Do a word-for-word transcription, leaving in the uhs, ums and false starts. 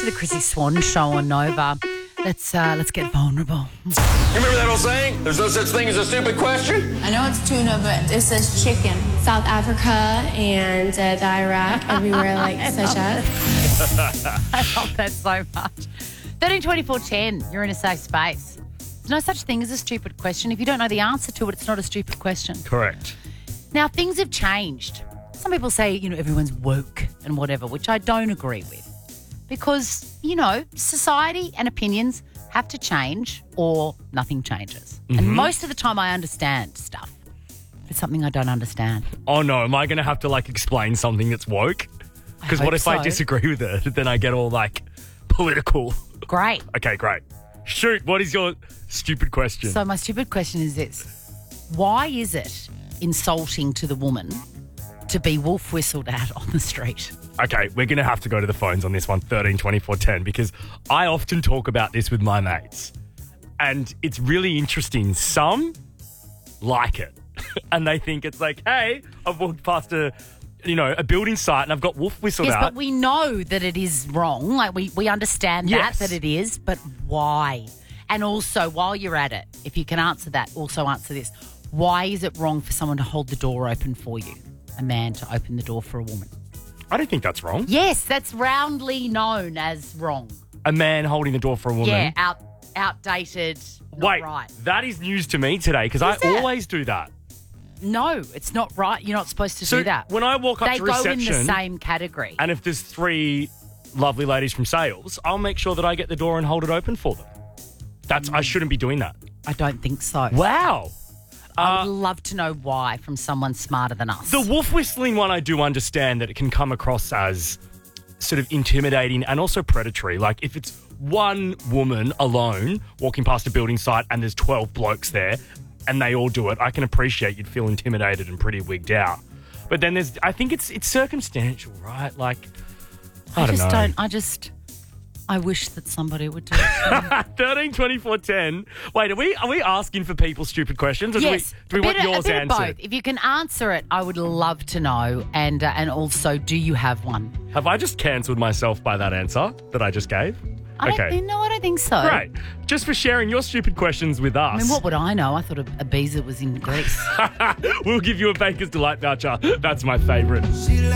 the Chrissy Swan show on Nova. Let's uh, let's get vulnerable. You remember that old saying? There's no such thing as a stupid question? I know it's tuna, but it says chicken. South Africa and uh, the Iraq, everywhere like such as. I love that so much. thirteen twenty-four ten, you're in a safe space. There's no such thing as a stupid question. If you don't know the answer to it, it's not a stupid question. Correct. Now, things have changed. Some people say, you know, everyone's woke and whatever, which I don't agree with. Because, you know, society and opinions have to change or nothing changes. Mm-hmm. And most of the time I understand stuff. It's something I don't understand. Oh, no. Am I going to have to, like, explain something that's woke? Because what if so. I disagree with it? Then I get all, like, political. Great. Okay, great. Shoot. What is your stupid question? So my stupid question is this. Why is it insulting to the woman to be wolf whistled at on the street? Okay, we're going to have to go to the phones on this one, thirteen twenty-four ten, because I often talk about this with my mates. And it's really interesting. Some like it. And they think it's like, hey, I've walked past a, you know, a building site and I've got wolf whistled yes, out. Yes, but we know that it is wrong. Like, we, we understand Yes. that, that it is, but why? And also, while you're at it, if you can answer that, also answer this. Why is it wrong for someone to hold the door open for you? A man to open the door for a woman? I don't think that's wrong. Yes, that's roundly known as wrong. A man holding the door for a woman. Yeah, out, outdated, not Wait, right. that is news to me today because I Is it? always do that. No, it's not right. You're not supposed to So do that. when I walk up they to go reception in the same category. and if there's three lovely ladies from sales, I'll make sure that I get the door and hold it open for them. That's I shouldn't be doing that. I don't think so. Wow. I Uh, would love to know why from someone smarter than us. the wolf whistling one, I do understand that it can come across as sort of intimidating and also predatory. Like if it's one woman alone walking past a building site and there's twelve blokes there and they all do it, I can appreciate you'd feel intimidated and pretty wigged out. But then there's, I think it's it's circumstantial, right? Like, I, I don't just know. don't. I just. I wish that somebody would do it. thirteen twenty-four ten. Wait, are we are we asking for people's stupid questions? Or Yes, do we, do we a want bit, of- yours a bit answered? of both. If you can answer it, I would love to know. And uh, and also, do you have one? Have I just cancelled myself by that answer that I just gave? I okay. don't think, no, I don't think so. Great. Just for sharing your stupid questions with us. I mean, what would I know? I thought Ibiza was in Greece. We'll give you a Baker's Delight voucher. That's my favourite.